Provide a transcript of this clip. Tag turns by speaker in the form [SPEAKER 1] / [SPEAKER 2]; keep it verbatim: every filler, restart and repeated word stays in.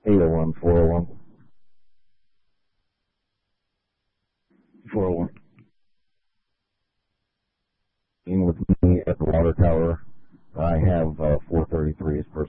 [SPEAKER 1] eight oh one, four oh one. four oh one. In with me at the water tower. I have uh, four thirty-three as per